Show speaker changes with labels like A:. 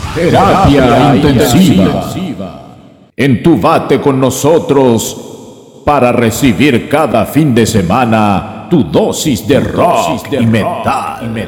A: Terapia intensiva. Entúbate con nosotros para recibir cada fin de semana tu dosis de rock y metal.